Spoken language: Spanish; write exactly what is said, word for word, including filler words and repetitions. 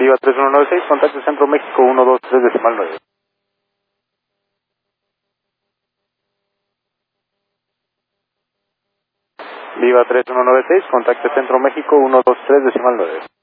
Viva tres uno nueve seis, contacto Centro México uno dos tres decimal nueve. Viva tres uno nueve seis, contacto Centro México uno dos tres decimal nueve.